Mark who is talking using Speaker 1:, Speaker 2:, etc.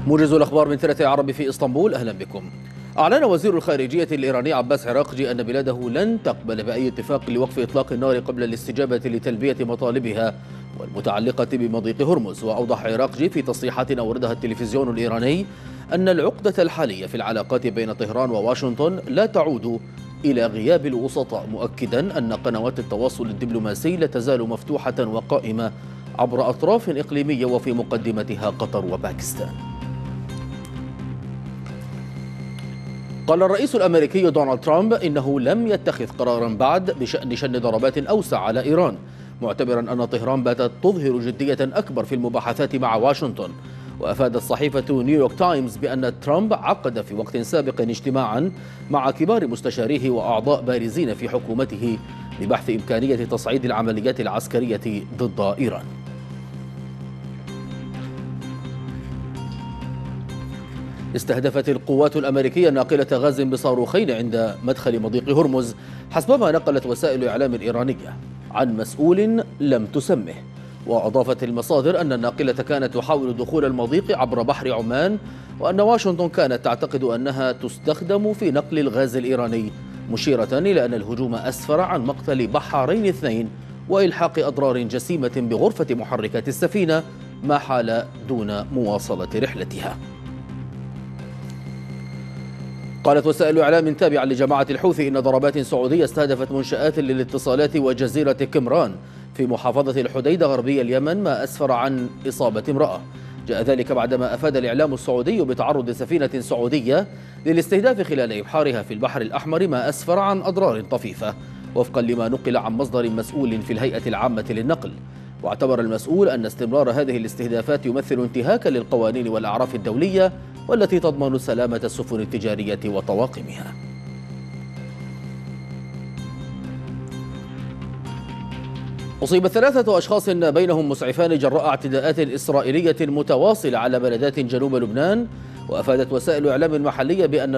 Speaker 1: موجز الأخبار من تلة العرب في إسطنبول، أهلا بكم. أعلن وزير الخارجية الإيراني عباس عراقجي أن بلاده لن تقبل بأي اتفاق لوقف إطلاق النار قبل الاستجابة لتلبية مطالبها والمتعلقة بمضيق هرمز. وأوضح عراقجي في تصريحات أوردها التلفزيون الإيراني أن العقدة الحالية في العلاقات بين طهران وواشنطن لا تعود إلى غياب الوسطاء، مؤكدا أن قنوات التواصل الدبلوماسي لا تزال مفتوحة وقائمة عبر أطراف إقليمية وفي مقدمتها قطر وباكستان. قال الرئيس الأمريكي دونالد ترامب إنه لم يتخذ قرارا بعد بشأن شن ضربات أوسع على إيران، معتبرا أن طهران باتت تظهر جدية أكبر في المباحثات مع واشنطن. وأفادت صحيفة نيويورك تايمز بأن ترامب عقد في وقت سابق اجتماعا مع كبار مستشاريه وأعضاء بارزين في حكومته لبحث إمكانية تصعيد العمليات العسكرية ضد إيران. استهدفت القوات الأمريكية ناقلة غاز بصاروخين عند مدخل مضيق هرمز، حسبما نقلت وسائل إعلام إيرانية عن مسؤول لم تسمه. وأضافت المصادر أن الناقلة كانت تحاول دخول المضيق عبر بحر عمان، وأن واشنطن كانت تعتقد أنها تستخدم في نقل الغاز الإيراني، مشيرة إلى أن الهجوم أسفر عن مقتل بحارين اثنين وإلحاق أضرار جسيمة بغرفة محركات السفينة، ما حال دون مواصلة رحلتها. قالت وسائل إعلام تابعة لجماعة الحوثي إن ضربات سعودية استهدفت منشآت للاتصالات وجزيرة كمران في محافظة الحديدة غربي اليمن، ما أسفر عن إصابة امرأة. جاء ذلك بعدما أفاد الإعلام السعودي بتعرض سفينة سعودية للاستهداف خلال إبحارها في البحر الأحمر، ما أسفر عن أضرار طفيفة، وفقا لما نقل عن مصدر مسؤول في الهيئة العامة للنقل. واعتبر المسؤول أن استمرار هذه الاستهدافات يمثل انتهاكا للقوانين والأعراف الدولية والتي تضمن سلامة السفن التجارية وطواقمها. أصيب 3 أشخاص بينهم مسعفان جراء اعتداءات إسرائيلية متواصلة على بلدات جنوب لبنان. وأفادت وسائل إعلام محلية بأن